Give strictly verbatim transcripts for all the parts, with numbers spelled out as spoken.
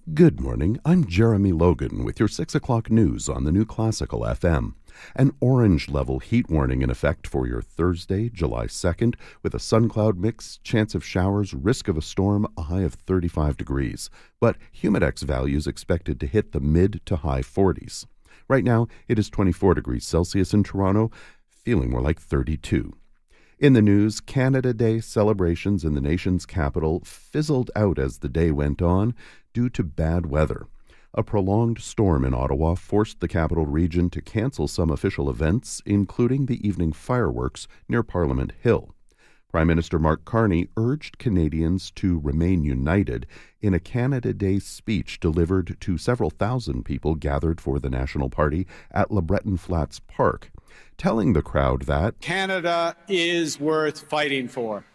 Good morning, I'm Jeremy Logan with your six o'clock news on the New Classical F M. An orange level heat warning in effect for your Thursday, July second, with a sun cloud mix, chance of showers, risk of a storm, a high of thirty-five degrees. But humidex values expected to hit the mid to high forties. Right now, it is twenty-four degrees Celsius in Toronto, feeling more like thirty-two. In the news, Canada Day celebrations in the nation's capital fizzled out as the day went on due to bad weather. A prolonged storm in Ottawa forced the capital region to cancel some official events, including the evening fireworks near Parliament Hill. Prime Minister Mark Carney urged Canadians to remain united in a Canada Day speech delivered to several thousand people gathered for the National Party at LeBreton Flats Park, telling the crowd that Canada is worth fighting for.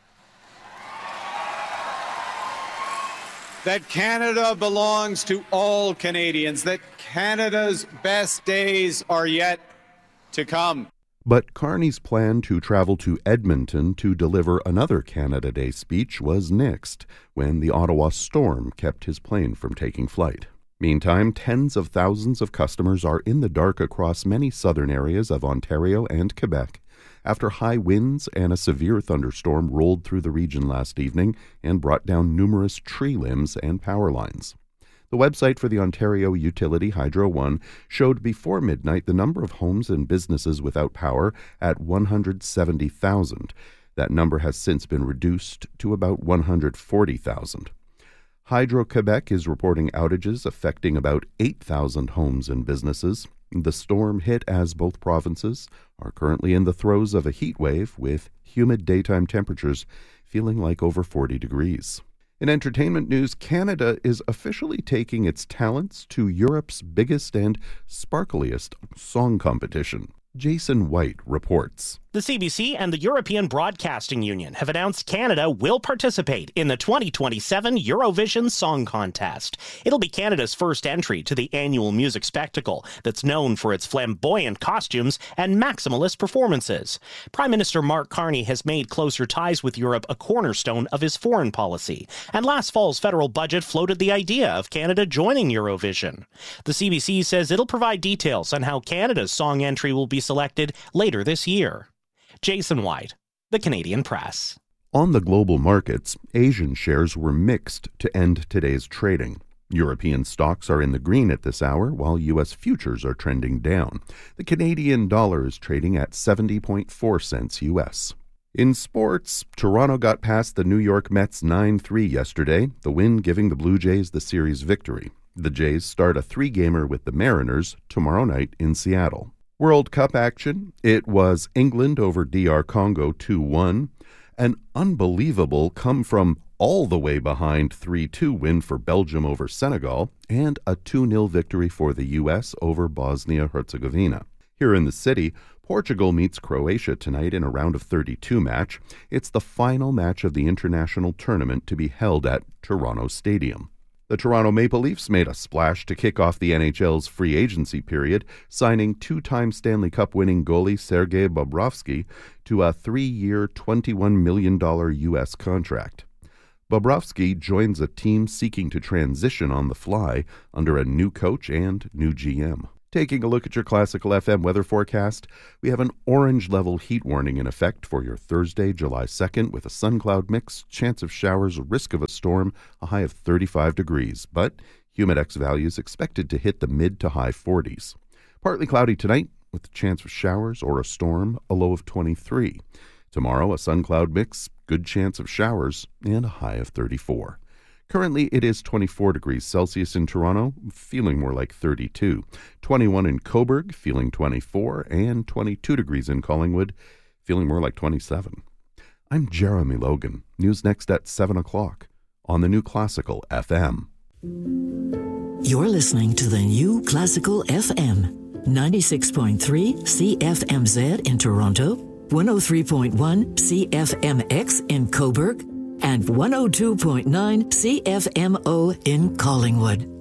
That Canada belongs to all Canadians, that Canada's best days are yet to come. But Carney's plan to travel to Edmonton to deliver another Canada Day speech was nixed when the Ottawa storm kept his plane from taking flight. Meantime, tens of thousands of customers are in the dark across many southern areas of Ontario and Quebec after high winds and a severe thunderstorm rolled through the region last evening and brought down numerous tree limbs and power lines. The website for the Ontario utility Hydro One showed before midnight the number of homes and businesses without power at one hundred seventy thousand. That number has since been reduced to about one hundred forty thousand. Hydro-Quebec is reporting outages affecting about eight thousand homes and businesses. The storm hit as both provinces are currently in the throes of a heat wave with humid daytime temperatures feeling like over forty degrees. In entertainment news, Canada is officially taking its talents to Europe's biggest and sparkliest song competition. Jason White reports. The C B C and the European Broadcasting Union have announced Canada will participate in the twenty twenty-seven Eurovision Song Contest. It'll be Canada's first entry to the annual music spectacle that's known for its flamboyant costumes and maximalist performances. Prime Minister Mark Carney has made closer ties with Europe a cornerstone of his foreign policy, and last fall's federal budget floated the idea of Canada joining Eurovision. The C B C says it'll provide details on how Canada's song entry will be selected later this year. Jason White, The Canadian Press. On the global markets, Asian shares were mixed to end today's trading. European stocks are in the green at this hour, while U S futures are trending down. The Canadian dollar is trading at seventy point four cents U S. In sports, Toronto got past the New York Mets nine three yesterday, the win giving the Blue Jays the series victory. The Jays start a three-gamer with the Mariners tomorrow night in Seattle. World Cup action. It was England over D R Congo two one. An unbelievable come from all the way behind three two win for Belgium over Senegal, and a two nil victory for the U S over Bosnia-Herzegovina. Here in the city, Portugal meets Croatia tonight in a round of thirty-two match. It's the final match of the international tournament to be held at Toronto Stadium. The Toronto Maple Leafs made a splash to kick off the N H L's free agency period, signing two-time Stanley Cup-winning goalie Sergei Bobrovsky to a three-year, twenty-one million dollars U S contract. Bobrovsky joins a team seeking to transition on the fly under a new coach and new G M. Taking a look at your Classical F M weather forecast, we have an orange-level heat warning in effect for your Thursday, July second, with a sun cloud mix, chance of showers, risk of a storm, a high of thirty-five degrees, but humidex values expected to hit the mid to high forties. Partly cloudy tonight, with a chance of showers or a storm, a low of twenty-three. Tomorrow, a sun cloud mix, good chance of showers, and a high of thirty-four. Currently, it is twenty-four degrees Celsius in Toronto, feeling more like thirty-two. twenty-one in Cobourg, feeling twenty-four, and twenty-two degrees in Collingwood, feeling more like twenty-seven. I'm Jeremy Logan. News next at seven o'clock on the New Classical F M. You're listening to the New Classical F M, ninety-six point three C F M Z in Toronto, one oh three point one C F M X in Cobourg, and one oh two point nine C F M O in Collingwood.